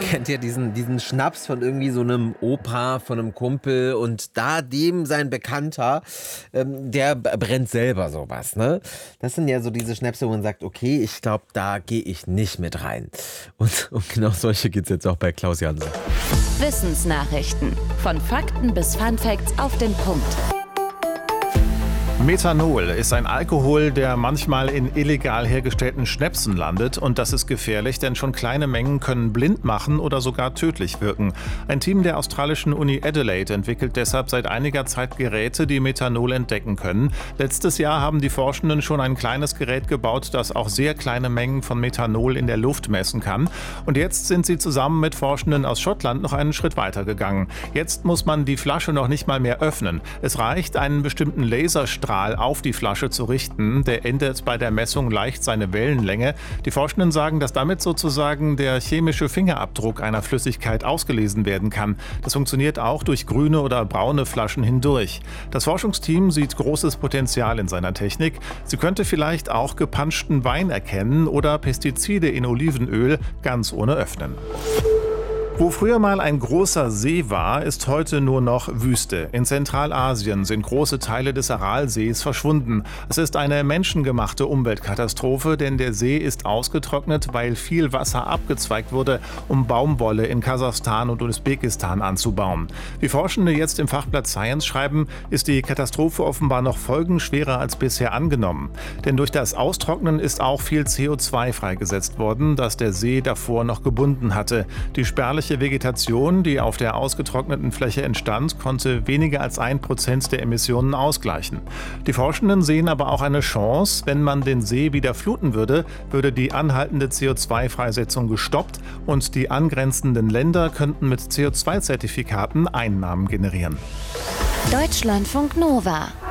kennt ja diesen Schnaps von irgendwie so einem Opa, von einem Kumpel und da dem sein Bekannter, der brennt selber sowas, ne? Das sind ja so diese Schnäpse, wo man sagt, okay, ich glaube, da gehe ich nicht mit rein. Und um genau solche geht's jetzt auch bei Klaus Janse. Wissensnachrichten. Von Fakten bis Funfacts auf den Punkt. Methanol ist ein Alkohol, der manchmal in illegal hergestellten Schnäpsen landet. Und das ist gefährlich, denn schon kleine Mengen können blind machen oder sogar tödlich wirken. Ein Team der australischen Uni Adelaide entwickelt deshalb seit einiger Zeit Geräte, die Methanol entdecken können. Letztes Jahr haben die Forschenden schon ein kleines Gerät gebaut, das auch sehr kleine Mengen von Methanol in der Luft messen kann. Und jetzt sind sie zusammen mit Forschenden aus Schottland noch einen Schritt weiter gegangen. Jetzt muss man die Flasche noch nicht mal mehr öffnen. Es reicht, einen bestimmten Laserstrahl auf die Flasche zu richten. Der ändert bei der Messung leicht seine Wellenlänge. Die Forschenden sagen, dass damit sozusagen der chemische Fingerabdruck einer Flüssigkeit ausgelesen werden kann. Das funktioniert auch durch grüne oder braune Flaschen hindurch. Das Forschungsteam sieht großes Potenzial in seiner Technik. Sie könnte vielleicht auch gepanschten Wein erkennen oder Pestizide in Olivenöl ganz ohne Öffnen. Wo früher mal ein großer See war, ist heute nur noch Wüste. In Zentralasien sind große Teile des Aralsees verschwunden. Es ist eine menschengemachte Umweltkatastrophe, denn der See ist ausgetrocknet, weil viel Wasser abgezweigt wurde, um Baumwolle in Kasachstan und Usbekistan anzubauen. Wie Forschende jetzt im Fachblatt Science schreiben, ist die Katastrophe offenbar noch folgenschwerer als bisher angenommen. Denn durch das Austrocknen ist auch viel CO2 freigesetzt worden, das der See davor noch gebunden hatte. Die spärliche Vegetation, die auf der ausgetrockneten Fläche entstand, konnte weniger als 1% der Emissionen ausgleichen. Die Forschenden sehen aber auch eine Chance. Wenn man den See wieder fluten würde, würde die anhaltende CO2-Freisetzung gestoppt und die angrenzenden Länder könnten mit CO2-Zertifikaten Einnahmen generieren. Deutschlandfunk Nova